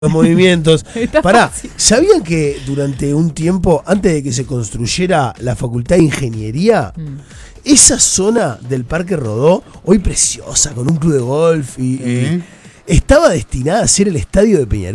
los movimientos. Pará, Fácil. ¿sabían que durante un tiempo, antes de que se construyera la Facultad de Ingeniería, esa zona del Parque Rodó, hoy preciosa, con un club de golf, estaba destinada a ser el estadio de Peñarol?